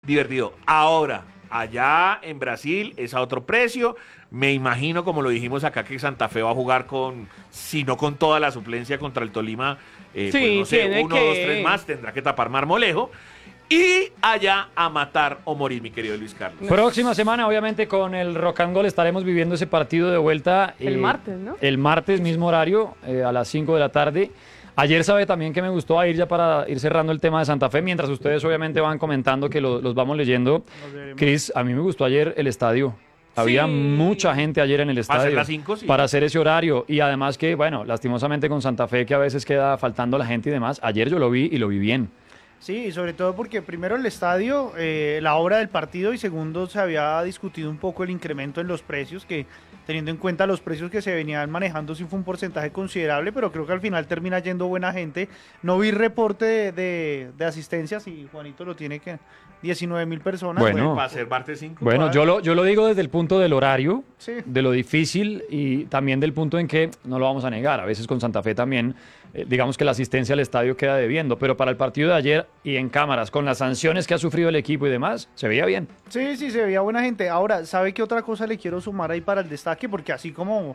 divertido. Ahora, allá en Brasil es a otro precio. Me imagino, como lo dijimos acá, que Santa Fe va a jugar si no con toda la suplencia contra el Tolima, pues no sé, tiene 1, 2, 3 más, tendrá que tapar Marmolejo. Y allá a matar o morir, mi querido Luis Carlos. Próxima semana, obviamente, con el Rock and Roll estaremos viviendo ese partido de vuelta. El martes, ¿no? El martes, mismo horario, a las 5 de la tarde. Ayer sabe también que me gustó ir ya para ir cerrando el tema de Santa Fe, mientras ustedes obviamente van comentando que los vamos leyendo. Cris, a mí me gustó ayer el estadio. Había mucha gente ayer en el estadio. Para hacer las 5, sí. Para hacer ese horario. Y además que, bueno, lastimosamente con Santa Fe, que a veces queda faltando la gente y demás. Ayer yo lo vi y lo vi bien. Sí, y sobre todo porque primero el estadio, la hora del partido, y segundo se había discutido un poco el incremento en los precios, que teniendo en cuenta los precios que se venían manejando sí fue un porcentaje considerable, pero creo que al final termina yendo buena gente. No vi reporte de asistencias y Juanito lo tiene que 19,000 personas. Bueno, para hacer martes 5. Bueno, yo lo digo desde el punto del horario, Sí. de lo difícil y también del punto en que, no lo vamos a negar, a veces con Santa Fe también, digamos que la asistencia al estadio queda debiendo, pero para el partido de ayer y en cámaras, con las sanciones que ha sufrido el equipo y demás, se veía bien. Sí, se veía buena gente. Ahora, ¿sabe qué otra cosa le quiero sumar ahí para el destaque? Porque así como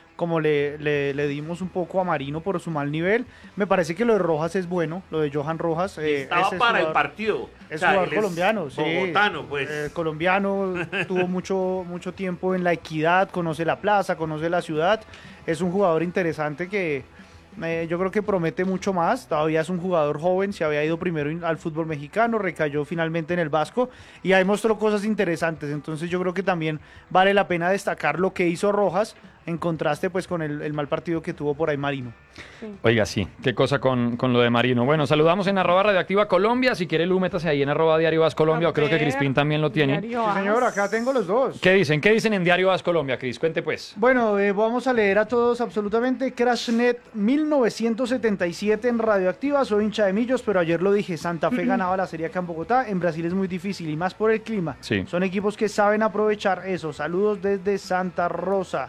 le dimos un poco a Marino por su mal nivel, me parece que lo de Rojas es bueno, lo de Johan Rojas. Estaba ese para jugador, el partido. Es jugador colombiano, sí. Bogotano, pues. Colombiano, tuvo mucho tiempo en La Equidad, conoce la plaza, conoce la ciudad. Es un jugador interesante que yo creo que promete mucho más. Todavía es un jugador joven, se había ido primero al fútbol mexicano, recayó finalmente en el Vasco y ahí mostró cosas interesantes. Entonces yo creo que también vale la pena destacar lo que hizo Rojas en contraste pues con el mal partido que tuvo por ahí Marino. Oiga, sí, qué cosa con lo de Marino. Bueno, saludamos en @Radioactiva Colombia. Si quiere, Lu, métase ahí en @Diario As Colombia, o creo que Crispín también lo tiene. Sí, señor, acá tengo los dos. ¿Qué dicen en Diario As Colombia, Cris? Cuente pues. Bueno, vamos a leer a todos absolutamente. Crashnet 1977 en Radioactiva. Soy hincha de Millos, pero ayer lo dije, Santa Fe ganaba la Serie acá en Bogotá. En Brasil es muy difícil y más por el clima. Sí. Son equipos que saben aprovechar eso. Saludos desde Santa Rosa.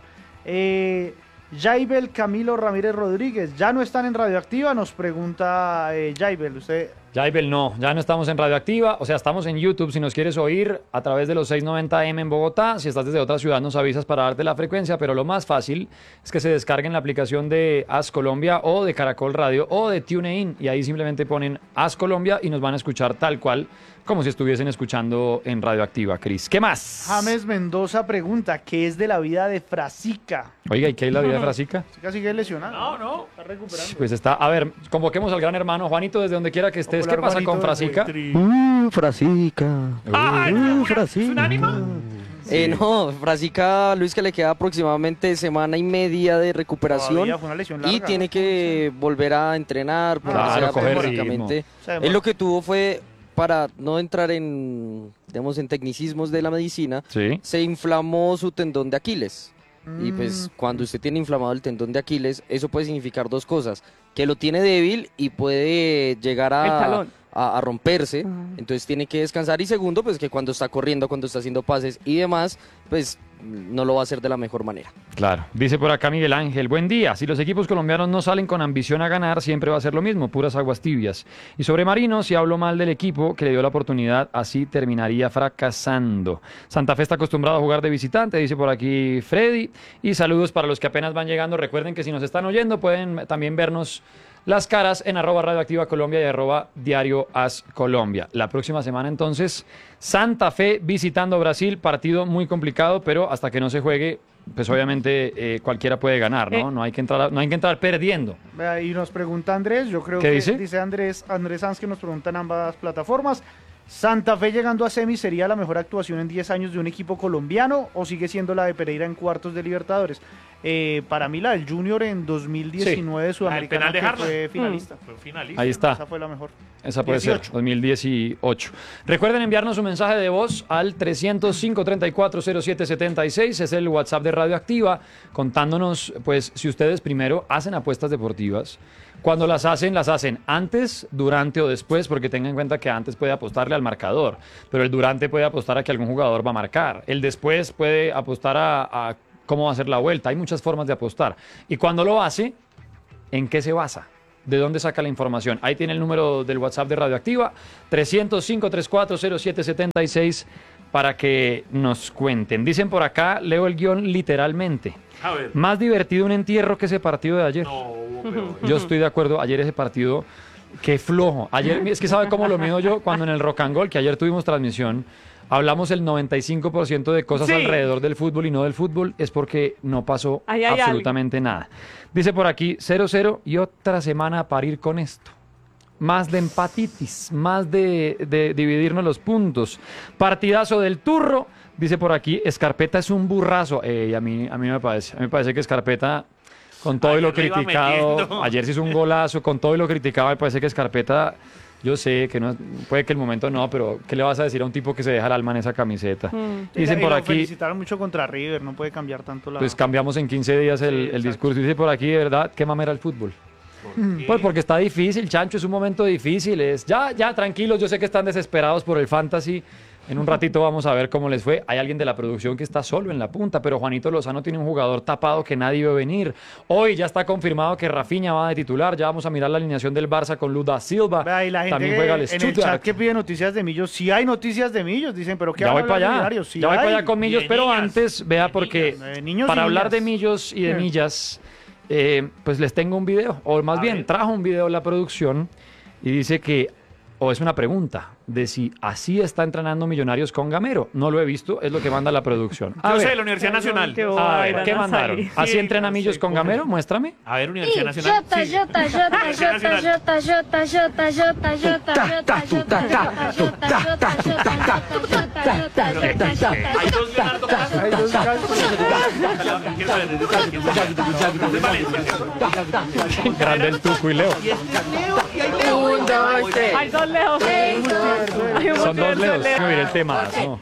Jaibel Camilo Ramírez Rodríguez, ¿ya no están en Radioactiva? Nos pregunta Jaibel. Usted... Jaibel, no, ya no estamos en Radioactiva, o sea, estamos en YouTube si nos quieres oír a través de los 690M en Bogotá. Si estás desde otra ciudad nos avisas para darte la frecuencia, pero lo más fácil es que se descarguen la aplicación de As Colombia o de Caracol Radio o de TuneIn y ahí simplemente ponen As Colombia y nos van a escuchar tal cual como si estuviesen escuchando en Radioactiva, Cris. ¿Qué más? James Mendoza pregunta, ¿qué es de la vida de Frasica? Oiga, ¿y qué es la vida de Frasica? Frasica sigue lesionado. No. Está recuperando. Pues está, a ver, convoquemos al gran hermano Juanito desde donde quiera que estés. ¿Qué pasa con Frasica? Frasica. ¿Es un ánima? No, Frasica, Luis, que le queda aproximadamente semana y media de recuperación. Todavía fue una lesión larga, y tiene ¿no? que volver a entrenar. Claro, coger básicamente. Él lo que tuvo fue, para no entrar en tecnicismos de la medicina, Sí. se inflamó su tendón de Aquiles. Y pues cuando usted tiene inflamado el tendón de Aquiles, eso puede significar dos cosas: que lo tiene débil y puede llegar El talón. a romperse, entonces tiene que descansar. Y segundo, pues que cuando está corriendo, cuando está haciendo pases y demás, pues no lo va a hacer de la mejor manera. Claro. Dice por acá Miguel Ángel, buen día. Si los equipos colombianos no salen con ambición a ganar, siempre va a ser lo mismo, puras aguas tibias. Y sobre Marino, si hablo mal del equipo que le dio la oportunidad, así terminaría fracasando. Santa Fe está acostumbrado a jugar de visitante, dice por aquí Freddy. Y saludos para los que apenas van llegando. Recuerden que si nos están oyendo, pueden también vernos las caras en @Radioactiva Colombia y @Diario As Colombia. La próxima semana entonces, Santa Fe visitando Brasil, partido muy complicado, pero hasta que no se juegue, pues obviamente cualquiera puede ganar, ¿no? No hay que entrar perdiendo. Y nos pregunta Andrés, yo creo ¿Qué que dice? Andrés Sanz, que nos pregunta en ambas plataformas. ¿Santa Fe llegando a semi sería la mejor actuación en 10 años de un equipo colombiano o sigue siendo la de Pereira en cuartos de Libertadores? Para mí la del Junior en 2019 de Sudamericana, penal de que Harlan. fue finalista. Fue finalista. Ahí está. Esa fue la mejor. Esa puede 18. ser, 2018. Recuerden enviarnos un mensaje de voz al 305-340776, es el WhatsApp de Radioactiva, contándonos, pues, si ustedes primero hacen apuestas deportivas. Cuando las hacen antes, durante o después, porque tengan en cuenta que antes puede apostarle al marcador, pero el durante puede apostar a que algún jugador va a marcar. El después puede apostar a cómo va a ser la vuelta. Hay muchas formas de apostar. Y cuando lo hace, ¿en qué se basa? ¿De dónde saca la información? Ahí tiene el número del WhatsApp de Radioactiva, 305-340776, para que nos cuenten. Dicen por acá, leo el guión literalmente. A ver. Más divertido un entierro que ese partido de ayer. No, pero- Yo estoy de acuerdo, ayer ese partido, qué flojo. Ayer, es que sabe cómo lo mido yo, cuando en el Rock and Roll, que ayer tuvimos transmisión, hablamos el 95% de cosas Sí. alrededor del fútbol y no del fútbol, es porque no pasó Ahí hay absolutamente nada. Dice por aquí, 0-0 y otra semana a parir con esto. Más de empatitis, más de dividirnos los puntos. Partidazo del Turro, dice por aquí, Escarpeta es un burrazo. A mí me parece que Escarpeta, con todo y lo Ayer lo iba criticado, metiendo. ayer se hizo un golazo, con todo y lo criticado, me parece que Escarpeta, yo sé que no, puede que el momento no, pero ¿qué le vas a decir a un tipo que se deja el alma en esa camiseta? Dicen Y por lo aquí, felicitaron mucho contra River, no puede cambiar tanto la... pues cambiamos en 15 días el exacto. discurso. Dice por aquí, de verdad, qué mamera el fútbol. Pues porque está difícil, Chancho, es un momento difícil. Ya, tranquilos, yo sé que están desesperados por el fantasy. En un ratito vamos a ver cómo les fue. Hay alguien de la producción que está solo en la punta, pero Juanito Lozano tiene un jugador tapado que nadie ve venir. Hoy ya está confirmado que Rafinha va de titular. Ya vamos a mirar la alineación del Barça con Luda Silva. Vea, y la gente También juega el en el Stuttgart. chat que pide noticias de Millos, sí hay noticias de Millos, dicen, pero ¿qué Ya van a voy para hablar de allá. Millonarios? Sí Ya voy para hay. allá con Millos, de pero niñas, antes, vea, de porque niños para y hablar de niñas. Millos y de Millas, pues les tengo un video, o más A bien ver. trajo un video la producción y dice que, o es una pregunta, de si así está entrenando Millonarios con Gamero. No lo he visto, es lo que manda la producción. A Yo sé, ver, de la Universidad Nacional. Qué a boba, ver, irán ¿qué a mandaron? salir. ¿Así Sí, entrena no Millos sé con cómo. Gamero? Muéstrame. A ver, Y Universidad Nacional. Jota, Sí. Jota, Jota, Universidad Jota, Nacional. Jota, Jota, Jota, Jota, Jota, Jota, Hay dos Leonardo Castro. Hay dos casos. ¿Quién sabe? De Valencia. Grande el Tuco y Leo. Y este es Leo y hay Leo. Hay dos Leos. Hay un Son dos multiverso de Leos. Leo. Mira el tema. ¿no?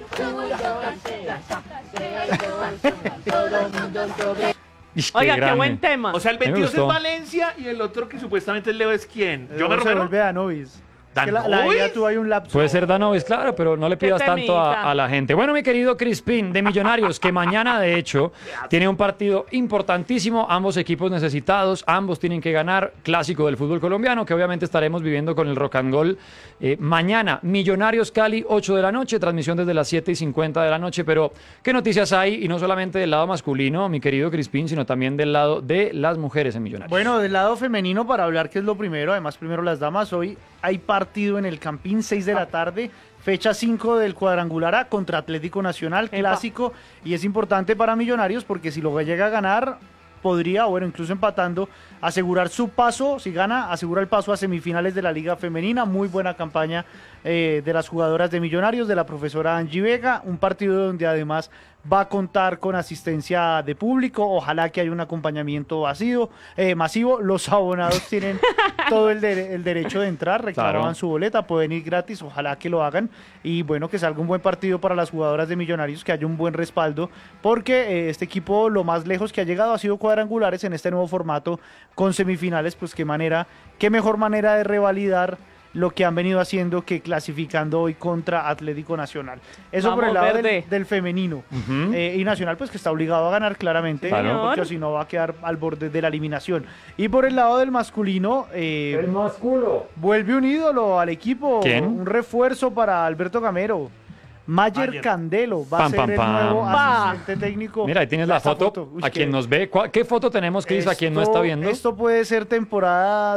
Ish, Oiga, qué grande. buen tema. O sea, el me 22 es gustó. Valencia y el otro que supuestamente es Leo es quién. Yo me Luego se Romero. vuelve Danovis. ¿Dan Que la Novis? idea tuvo ahí un lapso. Puede ser Danovis, claro, pero no le Qué pidas tanto temita. a la gente. Bueno, mi querido Crispín, de Millonarios, que mañana, de hecho, tiene un partido importantísimo. Ambos equipos necesitados, ambos tienen que ganar. Clásico del fútbol colombiano, que obviamente estaremos viviendo con el Rock and Roll. Mañana, Millonarios Cali, 8 de la noche, transmisión desde las 7:50 de la noche. Pero, ¿qué noticias hay? Y no solamente del lado masculino, mi querido Crispín, sino también del lado de las mujeres en Millonarios. Bueno, del lado femenino, para hablar que es lo primero, además primero las damas, hoy hay partido en el Campín, 6 de la tarde, fecha 5 del cuadrangular A contra Atlético Nacional, Epa. clásico, y es importante para Millonarios porque si lo llega a ganar, podría, o bueno, incluso empatando, asegurar su paso, si gana, asegura el paso a semifinales de la Liga Femenina. Muy buena campaña de las jugadoras de Millonarios, de la profesora Angie Vega, un partido donde además va a contar con asistencia de público, ojalá que haya un acompañamiento masivo. Los abonados tienen todo el derecho de entrar, reclamaban Claro. su boleta, pueden ir gratis, ojalá que lo hagan, y bueno, que salga un buen partido para las jugadoras de Millonarios, que haya un buen respaldo, porque este equipo lo más lejos que ha llegado ha sido cuadrangulares en este nuevo formato con semifinales. Pues qué mejor manera de revalidar lo que han venido haciendo que clasificando hoy contra Atlético Nacional. Eso por el Vamos, lado verde. del femenino. Ujú. Y Nacional pues que está obligado a ganar claramente, Claro. porque si no va a quedar al borde de la eliminación. Y por el lado del masculino, masculo. vuelve un ídolo al equipo, ¿Quién? un refuerzo para Alberto Gamero. Mayer Mayer. Candelo va a Pam, ser pam, el pam. nuevo Va. asistente técnico. Mira, ahí tienes la Esta foto. Uy, A quien nos ve. ¿Qué foto tenemos, Cris? A quien no está viendo. Esto puede ser temporada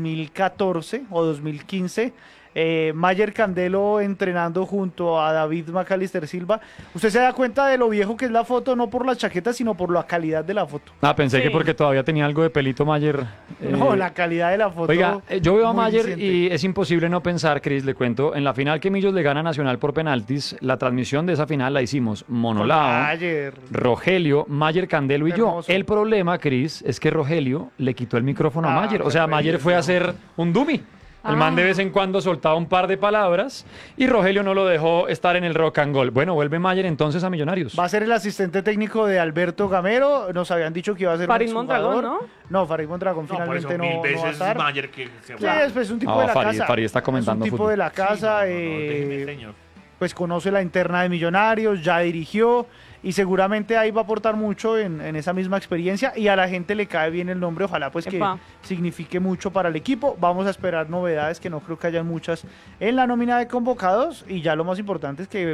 2014 o 2015. Mayer Candelo entrenando junto a David Macalister Silva. Usted se da cuenta de lo viejo que es la foto, no por la chaqueta, sino por la calidad de la foto. Pensé que Sí. porque todavía tenía algo de pelito Mayer. No, la calidad de la foto. Oiga, yo veo a muy Mayer diciente. y es imposible no pensar, Cris, le cuento, en la final que Millos le gana a Nacional por penaltis, la transmisión de esa final la hicimos Monolao, Mayer. Rogelio, Mayer Candelo y yo. Hermoso. El problema, Cris, es que Rogelio le quitó el micrófono a Ah, Mayer. O sea, Rogelio, Mayer fue a no. hacer un dummy. El man de vez en cuando soltaba un par de palabras y Rogelio no lo dejó estar en el rock and roll. Bueno, vuelve Mayer entonces a Millonarios. Va a ser el asistente técnico de Alberto Gamero. Nos habían dicho que iba a ser Farid un Mondragón, exjugador. No, Farid Mondragón No, por eso finalmente mil no va a veces estar. Mayer que se Sí, va. es pues, un tipo No, de la Farid- casa. Farid está comentando es un tipo fútbol. de la casa. Sí, no, déjeme, señor. pues conoce la interna de Millonarios, ya dirigió y seguramente ahí va a aportar mucho en esa misma experiencia y a la gente le cae bien el nombre, ojalá pues que Epa. signifique mucho para el equipo. Vamos a esperar novedades, que no creo que hayan muchas en la nómina de convocados y ya lo más importante es que